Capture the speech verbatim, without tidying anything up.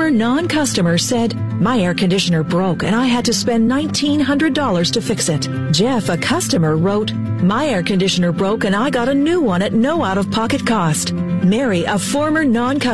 former non-customer, said, "My air conditioner broke and I had to spend nineteen hundred dollars to fix it." Jeff, a customer, wrote, "My air conditioner broke and I got a new one at no out-of-pocket cost." Mary, a former non-customer,